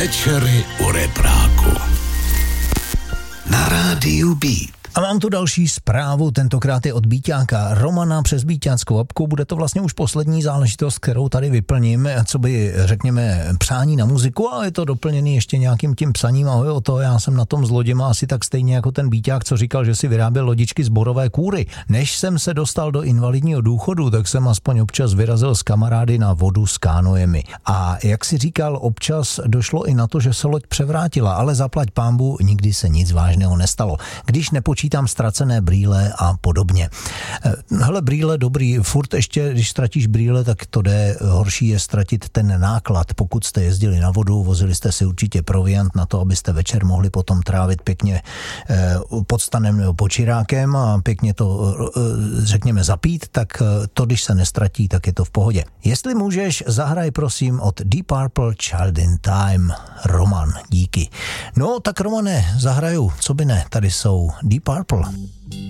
Večery u repráku na rádiu Beat. A mám tu další zprávu, tentokrát je od Bíťáka Romana přes Bíťáckou apku. Bude to vlastně už poslední záležitost, kterou tady vyplním, co by, řekněme, přání na muziku, ale je to doplněný ještě nějakým tím psaním. Ahoj, o to, já jsem na tom s loděma asi tak stejně jako ten Bíťák, co říkal, že si vyráběl lodičky z borové kůry. Než jsem se dostal do invalidního důchodu, tak jsem aspoň občas vyrazil s kamarády na vodu s kánojemi. A jak si říkal, občas došlo i na to, že se loď převrátila, ale zaplať pánbu, nikdy se nic vážného nestalo. Když nepočítám ztracené brýle a podobně. Hele, brýle dobrý, furt ještě, když ztratíš brýle, tak to jde, horší je ztratit ten náklad. Pokud jste jezdili na vodu, vozili jste si určitě proviant na to, abyste večer mohli potom trávit pěkně pod stanem nebo pod čirákem a pěkně to, řekněme, zapít, tak to, když se nestratí, tak je to v pohodě. Jestli můžeš, zahraj prosím od Deep Purple Child in Time. Roman, díky. No, tak Romane, zahraju, co by ne, tady jsou Deep Purple.